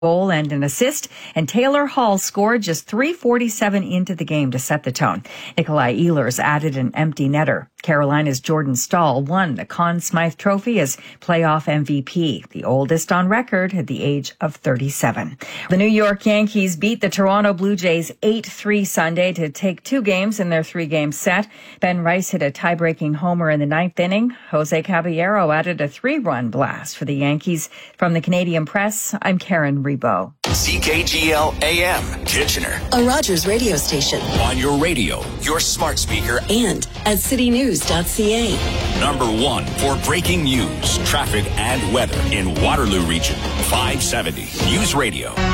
goal and an assist, and Taylor Hall scored just 3:47 into the game to set the tone. Nikolai Ehlers added an empty netter. Carolina's Jordan Staal won the Conn Smythe Trophy as playoff MVP, the oldest on record at the age of 37. The New York Yankees beat the Toronto Blue Jays 8-3 Sunday to take 2 games in their 3-game set. Ben Rice hit a tie-breaking homer in the 9th inning. Jose Caballero added a 3-run blast for the Yankees. From the Canadian Press, I'm Karen Rebo. CKGL AM, Kitchener. A Rogers radio station. On your radio, your smart speaker, and at citynews.ca. Number 1 for breaking news, traffic, and weather in Waterloo Region. 570 News Radio.